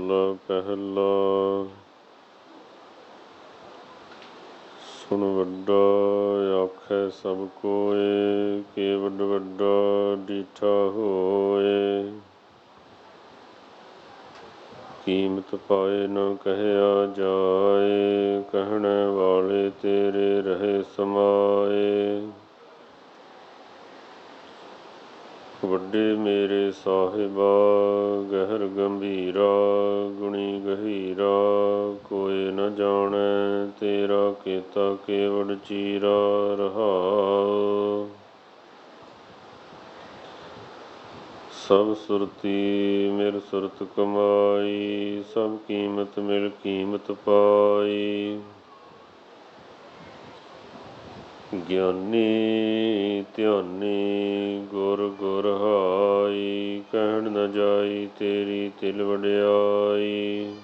ਮਹੱਲਾ ਪਹਿਲਾ। ਸੁਣ ਵੱਡਾ ਆਖੈ ਸਭ ਕੋਇ, ਕੇ ਵੱਡ ਵੱਡਾ ਡੀਠਾ ਹੋਏ। ਕੀਮਤ ਪਾਏ ਨ ਕਹਿਆ ਜਾਏ, ਕਹਿਣ ਵਾਲੇ ਤੇਰੇ ਰਹੇ ਸਮਾਏ। ਵੱਡੇ ਮੇਰੇ ਸਾਹਿਬਾ ਗਹਿਰ ਗੰਭੀਰਾ, ਗੁਣੀ ਗਹੀਰਾ ਕੋਇ ਨ ਜਾਣੈ, ਤੇਰਾ ਕੀਤਾ ਕੇਵਡ ਚੀਰਾ ਰਹਾਉ। ਸਭ ਸੁਰਤੀ ਮਿਲ ਸੁਰਤ ਕਮਾਈ, ਸਭ ਕੀਮਤ ਮਿਲ ਕੀਮਤ ਪਾਈ। ਗਿਆਨੀ ਧਿਆਨੀ ਗੁਰ ਗੁਰ ਹਾਈ, ਕਹਿਣ ਨ ਜਾਈ ਤੇਰੀ ਤਿਲ ਵਡਿਆਈ।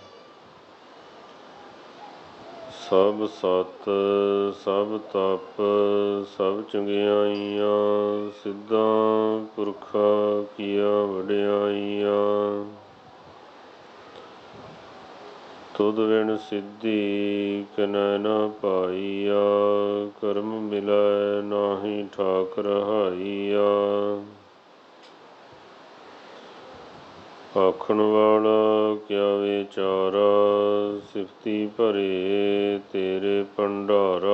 ਸਭ ਸਤ ਸਭ ਤਪ ਸਭ ਚੰਗਿਆਈਆਂ, ਸਿੱਧਾਂ ਪੁਰਖਾ ਕੀਆ ਵਡਿਆਈਆਂ। ਤੁਧ ਵਿਣ ਸਿੱਧੀ ਕਿਨੈ ਨ ਪਾਈਆ, ਕਰਮ ਮਿਲੈ ਨਾਹੀ ਠਾਕ ਰਹਾਈਆ। ਆਖਣ ਵਾਲਾ ਕਿਆ ਵਿਚਾਰਾ, ਸਿਫਤੀ ਭਰੇ ਤੇਰੇ ਭੰਡਾਰਾ।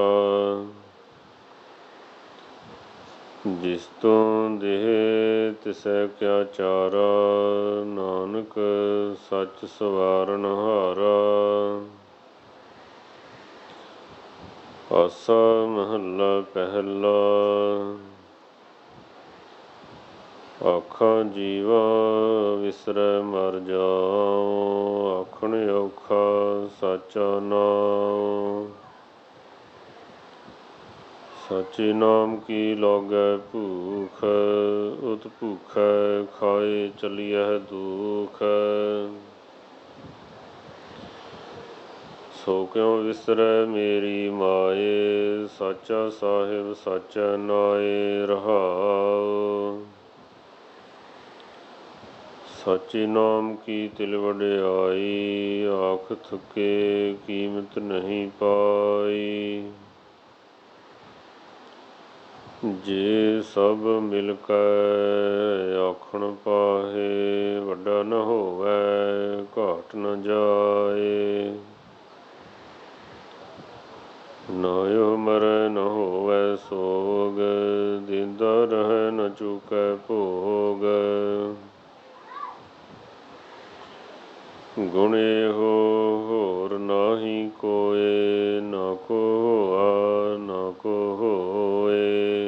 ਜਿਸ ਤੋਂ ਦੇਹ ਤਿਸੈ ਕਿਆ ਚਾਰਾ, ਨਾਨਕ ਸੱਚ ਸਵਾਰਨ ਹਾਰਾ। ਆਸਾ ਮਹੱਲਾ ਪਹਿਲਾ। ਆਖਾਂ ਜੀਵਾ ਵਿਸਰੈ ਮਰ ਜਾਉ, ਆਖਣ ਔਖਾ ਸਾਚਾ ਨਾਉ। ਸਾਚੇ ਨਾਮ ਕੀ ਲਾਗੈ ਭੂਖ, ਉਤ ਭੂਖੈ ਖਾਏ ਚਲੀਐ ਦੁਖ। ਸੋ ਕਿਉ ਵਿਸਰੈ ਮੇਰੀ ਮਾਏ, ਸਾਚਾ ਸਾਹਿਬ ਸਾਚਾ ਨਾਏ ਰਹਾਉ। ਸਾਚੇ ਨਾਮ ਕੀ ਤਿਲ ਵਡਿਆਈ, ਆਖ ਥੁਕੇ ਕੀਮਤ ਨਹੀਂ ਪਾਈ। ਜੇ ਸਭ ਮਿਲ ਕੈ ਆਖਣ ਪਾਹੇ, ਵੱਡਾ ਨ ਹੋਵੈ ਘਾਟ ਨ ਜਾਏ। ਨਾਇਓ ਮਰੈ ਨ ਹੋਵੈ ਸੋਗ, ਦੇਂਦਾ ਰਹੈ ਨ ਚੂਕੈ ਭੋਗ। ਗੁਣ ਇਹੋ ਹੋਰ ਨਾਹੀ ਕੋਇ, ਨਾ ਕੋ ਹੋਆ ਨਾ ਕੋ ਹੋਏ।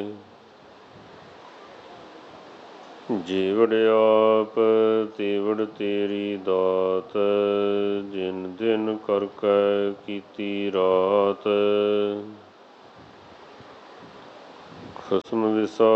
ਜੀਵੜ ਆਪ ਤੀਵੜ ਤੇਰੀ ਦਾਤ, ਜਿਨ ਦਿਨ ਕਰ ਕੈ ਕੀਤੀ ਰਾਤ। ਖਸਮ ਵਿਸਾ